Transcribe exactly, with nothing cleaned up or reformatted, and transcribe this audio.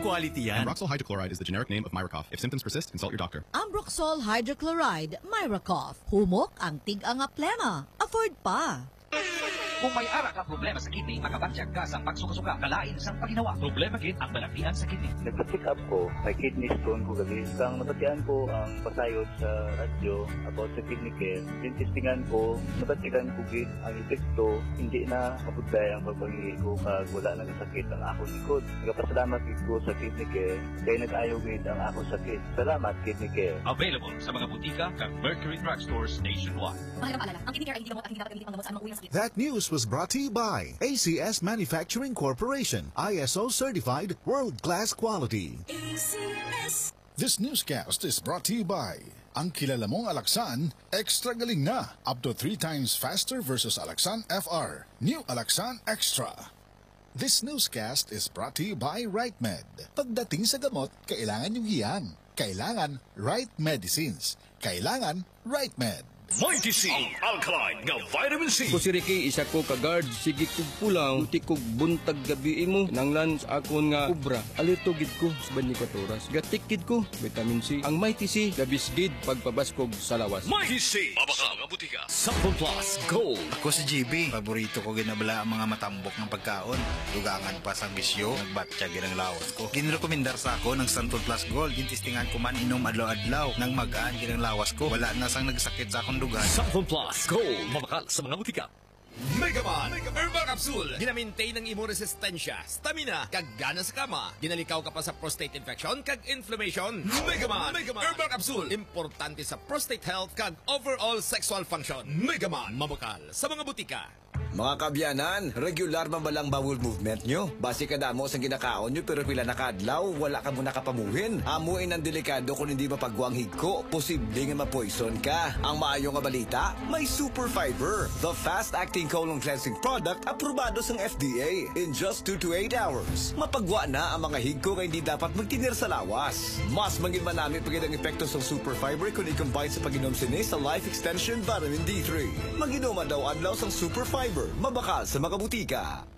quality yan. Ambroxol hydrochloride is the generic name of Myracough. If symptoms persist, consult your doctor. Ambroxol hydrochloride, Myracough. Humok ang tig-ang plema. Afford pa. Kung may ara ka problema sa kidney, makabansyag ka sa pagsuka-suka, kalain sa paginawa. Problema kit ang balapian sa kidney. Nagpa-check up ko, may kidney stone ko gabi. Kang napatian ko ang pasayod sa radyo about sa kidney care. Tintistingan ko, napatikan ko gid ang epekto, hindi na mapudlay ang pagpangihi ko kag wala na sakit ang akong likod. Nagpasalamat gid ko sa kidney care, kaya nag-ayaw gid ang akong sakit. Salamat kidney care. Available sa mga butika kag Mercury Drugstores nationwide. Mahalagang paalala, ang kidney care ay hindi gamot at hindi dapat gamitin panggamot sa anumang uri ng sakit. That news was brought to you by A C S Manufacturing Corporation, I S O certified, world-class quality. A C S. This newscast is brought to you by ang kilala mong Alaxan, extra galing na, up to three times faster versus Alaxan F R. New Alaxan Extra. This newscast is brought to you by RightMed. Pagdating sa gamot, kailangan yung iyan. Kailangan Right Medicines. Kailangan RightMed. Mighty C, ang alkaline nga vitamin C. Ko si Ricky, isa ko ka-guard, sige kog pulang, uti kog buntag gabi mo, nanglan sa akon nga ubra. Alito gid ko sa twenty-four oras. Gatikid ko, vitamin C. Ang Mighty C, gabisgid pagpabaskog sa lawas. Mighty C, mabaka nga butika. Sample Plus Gold. Ako si G B, paborito ko ginabala ang mga matambok ng pagkaon. Dugangan pa sa bisyo, nagbatya ginang lawas ko. Ginrekomendar sa ako ng Sample Plus Gold. Gintistingan ko man inom adlaw-adlaw. Nang magaan ginang lawas ko, wala na sang nagsakit sa akong dugan. Sample Plus Gold, mabakal sa mga butika. Megaman, Herbal Capsule. Gina-maintain ang imo resistensya, stamina, kag gana sa kama. Ginalikaw ka pa sa prostate infection kag inflammation. Megaman, Megaman. Herbal Capsule. Importante sa prostate health kag overall sexual function. Megaman, mabakal sa mga butika. Mga kabyanan, regular man ba lang bowel movement nyo? Basi kadamo sa ginakaon nyo pero pila nakadlaw, wala ka muna kapamuhin. Amuin ang delikado kung hindi mapagwang higko, posibleng mapoison ka. Ang maayo nga balita, may super fiber, the fast-acting colon cleansing product aprobado sa F D A. In just two to eight hours, mapagwa na ang mga higko nga hindi dapat magtinir sa lawas. Mas mangin manami pagid ang epekto sa super fiber kung i-combine sa pag-inom sini sa Life Extension Vitamin D three. Mag-inom daw adlaw sa super fiber. Mabakal sa mga butika.